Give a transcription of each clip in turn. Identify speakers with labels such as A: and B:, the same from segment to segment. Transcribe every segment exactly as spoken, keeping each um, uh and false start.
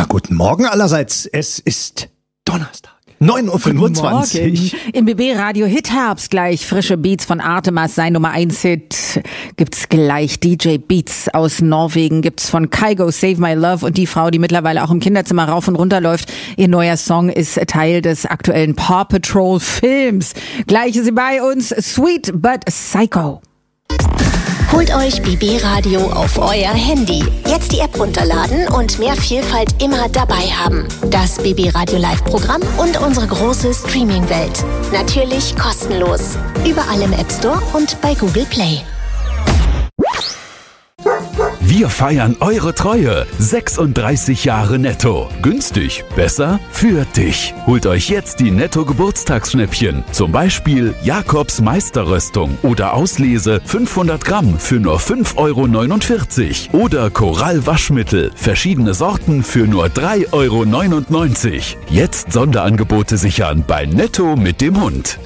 A: guten Morgen allerseits. Es ist Donnerstag. neun Uhr fünfundzwanzig.
B: Im B B Radio Hit Herbst gleich frische Beats von Artemas, sein Nummer eins Hit. Gibt's gleich D J Beats aus Norwegen, gibt's von Kygo Save My Love und die Frau, die mittlerweile auch im Kinderzimmer rauf und runter läuft. Ihr neuer Song ist Teil des aktuellen Paw Patrol Films. Gleich ist sie bei uns, Sweet But Psycho.
C: Holt euch B B Radio auf euer Handy. Jetzt die App runterladen und mehr Vielfalt immer dabei haben. Das B B Radio Live-Programm und unsere große Streaming-Welt. Natürlich kostenlos. Überall im App Store und bei Google Play.
D: Wir feiern eure Treue. sechsunddreißig Jahre Netto. Günstig, besser, für dich. Holt euch jetzt die Netto-Geburtstagsschnäppchen. Zum Beispiel Jakobs Meisterröstung oder Auslese fünfhundert Gramm für nur fünf Euro neunundvierzig. Oder Korall Waschmittel. Verschiedene Sorten für nur drei Euro neunundneunzig. Jetzt Sonderangebote sichern bei Netto mit dem Hund.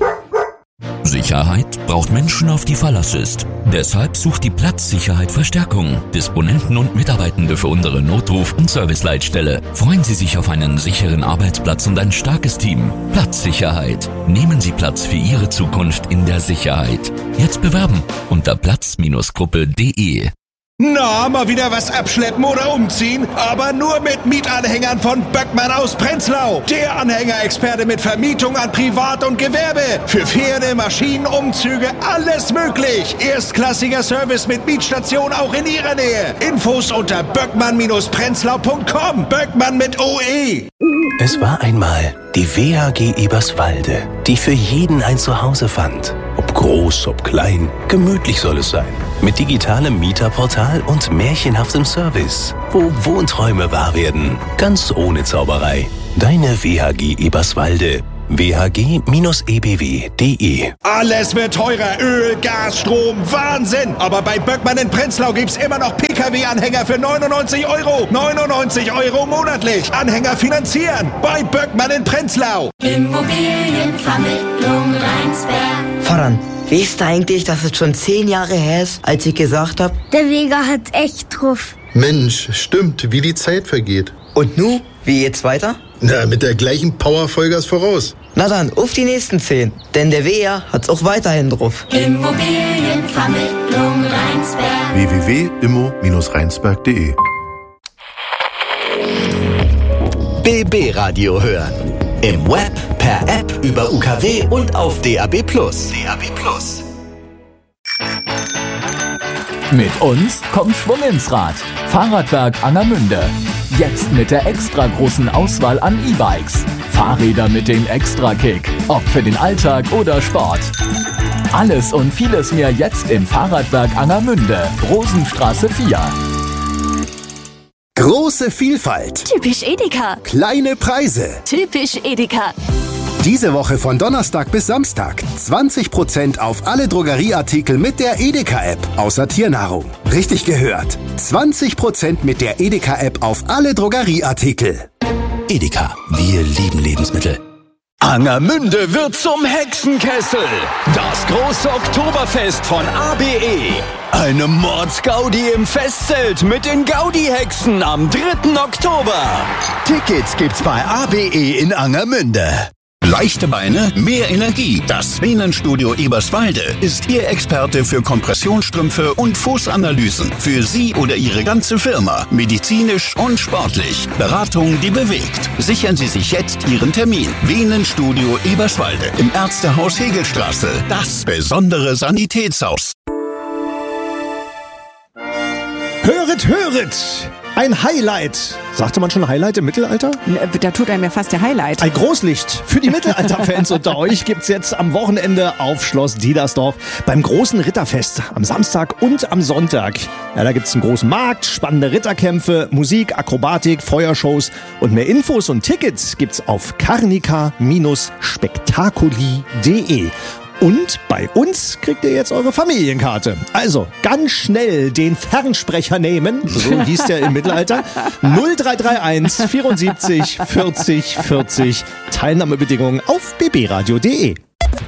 E: Sicherheit braucht Menschen, auf die Verlass ist. Deshalb sucht die Platzsicherheit Verstärkung. Disponenten und Mitarbeitende für unsere Notruf- und Serviceleitstelle. Freuen Sie sich auf einen sicheren Arbeitsplatz und ein starkes Team. Platzsicherheit. Nehmen Sie Platz für Ihre Zukunft in der Sicherheit. Jetzt bewerben unter platz Gruppe punkt de.
F: Na, mal wieder was abschleppen oder umziehen? Aber nur mit Mietanhängern von Böckmann aus Prenzlau. Der Anhängerexperte mit Vermietung an Privat und Gewerbe. Für Pferde, Maschinen, Umzüge, alles möglich. Erstklassiger Service mit Mietstation auch in Ihrer Nähe. Infos unter böckmann Prenzlau punkt com. Böckmann mit O E.
G: Es war einmal die W H G Eberswalde, die für jeden ein Zuhause fand. Ob groß, ob klein, gemütlich soll es sein. Mit digitalem Mieterportal und märchenhaftem Service, wo Wohnträume wahr werden, ganz ohne Zauberei. Deine W H G Eberswalde. w h g e b w punkt de.
F: Alles wird teurer. Öl, Gas, Strom, Wahnsinn. Aber bei Böckmann in Prenzlau gibt's immer noch P K W-Anhänger für neunundneunzig Euro. neunundneunzig Euro monatlich. Anhänger finanzieren. Bei Böckmann in Prenzlau.
H: Immobilienvermittlung Rheinsberg. Voran. Weißt du eigentlich, dass es schon zehn Jahre her ist, als ich gesagt habe?
I: Der Vega hat echt drauf.
J: Mensch, stimmt, wie die Zeit vergeht.
H: Und nu? Wie geht's weiter?
J: Na, mit der gleichen Power Vollgas voraus.
H: Na dann, auf die nächsten zehn. Denn der Vega hat's auch weiterhin drauf.
I: Immobilienvermittlung Rheinsberg.
J: w w w punkt immo Rheinsberg punkt de.
K: B B Radio hören. Im Web, per App, über U K W und auf D A B Plus. D A B Plus.
L: Mit uns kommt Schwung ins Rad. Fahrradwerk Angermünde. Jetzt mit der extra großen Auswahl an E-Bikes. Fahrräder mit dem Extra-Kick. Ob für den Alltag oder Sport. Alles und vieles mehr jetzt im Fahrradwerk Angermünde. Rosenstraße vier.
M: Große Vielfalt.
N: Typisch Edeka.
M: Kleine Preise.
N: Typisch Edeka.
M: Diese Woche von Donnerstag bis Samstag zwanzig Prozent auf alle Drogerieartikel mit der Edeka-App, außer Tiernahrung. Richtig gehört. zwanzig Prozent mit der Edeka-App auf alle Drogerieartikel.
K: Edeka, wir lieben Lebensmittel.
O: Angermünde wird zum Hexenkessel. Das große Oktoberfest von A B E. Eine Mordsgaudi im Festzelt mit den Gaudi-Hexen am dritten Oktober.
P: Tickets gibt's bei A B E in Angermünde.
Q: Leichte Beine, mehr Energie. Das Venenstudio Eberswalde ist Ihr Experte für Kompressionsstrümpfe und Fußanalysen. Für Sie oder Ihre ganze Firma. Medizinisch und sportlich. Beratung, die bewegt. Sichern Sie sich jetzt Ihren Termin. Venenstudio Eberswalde im Ärztehaus Hegelstraße. Das besondere Sanitätshaus.
A: Höret, höret! Ein Highlight. Sagte man schon Highlight im Mittelalter?
B: Da tut einem ja fast der Highlight.
A: Ein Großlicht für die Mittelalterfans unter euch gibt's jetzt am Wochenende auf Schloss Diedersdorf beim großen Ritterfest am Samstag und am Sonntag. Ja, da gibt's einen großen Markt, spannende Ritterkämpfe, Musik, Akrobatik, Feuershows und mehr Infos und Tickets gibt's auf carnica Spektakuli punkt de. Und bei uns kriegt ihr jetzt eure Familienkarte. Also ganz schnell den Fernsprecher nehmen, so hieß der im Mittelalter. null drei drei eins vierundsiebzig vierzig vierzig. Teilnahmebedingungen auf b b radio punkt de.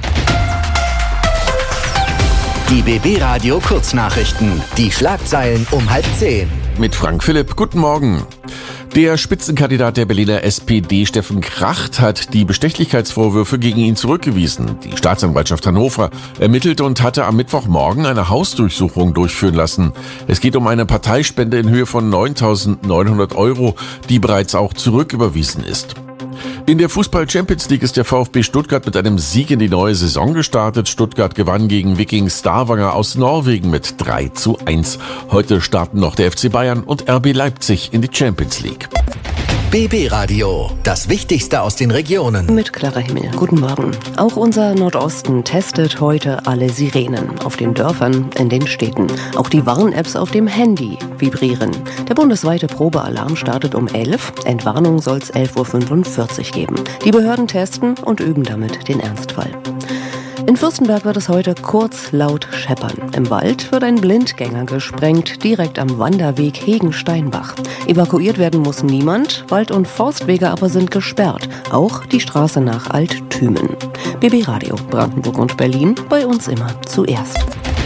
K: Die B B Radio Kurznachrichten. Die Schlagzeilen um halb zehn.
R: Mit Frank Philipp. Guten Morgen. Der Spitzenkandidat der Berliner S P D, Steffen Kracht, hat die Bestechlichkeitsvorwürfe gegen ihn zurückgewiesen. Die Staatsanwaltschaft Hannover ermittelt und hatte am Mittwochmorgen eine Hausdurchsuchung durchführen lassen. Es geht um eine Parteispende in Höhe von neuntausendneunhundert Euro, die bereits auch zurücküberwiesen ist. In der Fußball-Champions League ist der VfB Stuttgart mit einem Sieg in die neue Saison gestartet. Stuttgart gewann gegen Viking Stavanger aus Norwegen mit drei zu eins. Heute starten noch der F C Bayern und R B Leipzig in die Champions League.
K: B B Radio, das Wichtigste aus den Regionen.
S: Mit Clara Himmel. Guten Morgen. Auch unser Nordosten testet heute alle Sirenen. Auf den Dörfern, in den Städten. Auch die Warn-Apps auf dem Handy vibrieren. Der bundesweite Probealarm startet um elf. Entwarnung soll es elf Uhr fünfundvierzig geben. Die Behörden testen und üben damit den Ernstfall. In Fürstenberg wird es heute kurz laut scheppern. Im Wald wird ein Blindgänger gesprengt, direkt am Wanderweg Hegen-Steinbach. Evakuiert werden muss niemand, Wald- und Forstwege aber sind gesperrt. Auch die Straße nach Alt-Thümen. B B Radio, Brandenburg und Berlin, bei uns immer zuerst.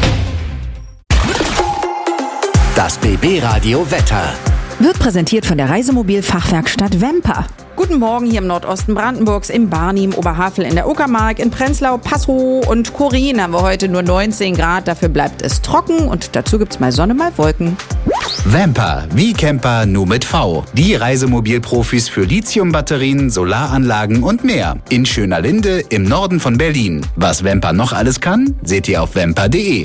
K: Das B B Radio Wetter
B: wird präsentiert von der Reisemobil-Fachwerkstatt Wemper. Guten Morgen hier im Nordosten Brandenburgs, im Barnim, Oberhavel, in der Uckermark, in Prenzlau, Passow und Korin haben wir heute nur neunzehn Grad. Dafür bleibt es trocken und dazu gibt's mal Sonne, mal Wolken.
T: Wemper, wie Camper, nur mit V. Die Reisemobilprofis für Lithiumbatterien, Solaranlagen und mehr. In Schönerlinde im Norden von Berlin. Was Wemper noch alles kann, seht ihr auf wemper punkt de.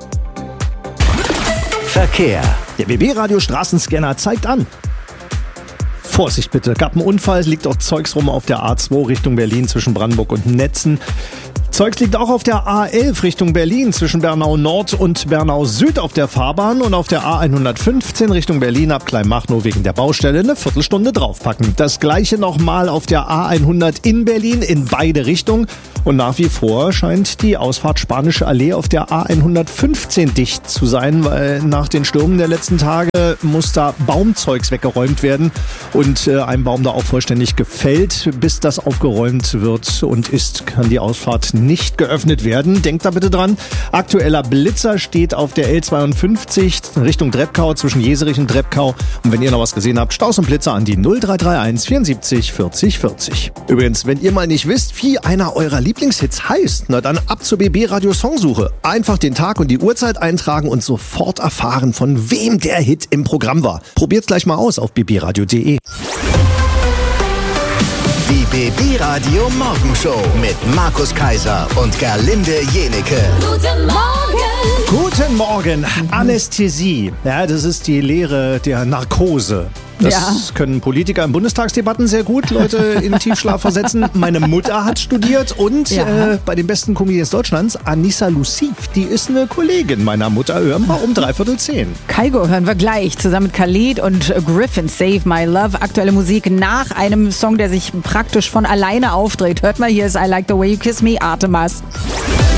K: Verkehr.
A: Der B B-Radio Straßenscanner zeigt an. Vorsicht bitte, gab einen Unfall, es liegt auch Zeugs rum auf der A zwei Richtung Berlin zwischen Brandenburg und Netzen. Zeugs liegt auch auf der A elf Richtung Berlin zwischen Bernau Nord und Bernau Süd auf der Fahrbahn und auf der A hundertfünfzehn Richtung Berlin ab Kleinmachnow wegen der Baustelle eine Viertelstunde draufpacken. Das gleiche nochmal auf der A hundert in Berlin in beide Richtungen und nach wie vor scheint die Ausfahrt Spanische Allee auf der A hundertfünfzehn dicht zu sein, weil nach den Stürmen der letzten Tage muss da Baumzeugs weggeräumt werden und äh, ein Baum da auch vollständig gefällt. Bis das aufgeräumt wird und ist, kann die Ausfahrt nicht geöffnet werden. Denkt da bitte dran. Aktueller Blitzer steht auf der L zweiundfünfzig Richtung Dreppkau zwischen Jeserich und Dreppkau. Und wenn ihr noch was gesehen habt, Staus und Blitzer an die null drei drei eins vierundsiebzig vierzig vierzig. Übrigens, wenn ihr mal nicht wisst, wie einer eurer Lieblingshits heißt, na dann ab zur B B Radio Songsuche. Einfach den Tag und die Uhrzeit eintragen und sofort erfahren, von wem der Hit im Programm war. Probiert's gleich mal aus auf b b radio punkt de.
K: Die B B Radio Morgenshow mit Markus Kaiser und Gerlinde Jenecke.
I: Guten Morgen!
A: Guten Morgen. Anästhesie. Ja, das ist die Lehre der Narkose. Das ja. können Politiker in Bundestagsdebatten sehr gut, Leute in Tiefschlaf versetzen. Meine Mutter hat studiert und ja. äh, bei den besten Comedians Deutschlands, Anissa Luciv, die ist eine Kollegin meiner Mutter. Hören wir um dreiviertel zehn.
B: Kygo hören wir gleich, zusammen mit Khalid und Griffin, Save My Love. Aktuelle Musik nach einem Song, der sich praktisch von alleine aufdreht. Hört mal, hier ist I Like the Way You Kiss Me, Artemas.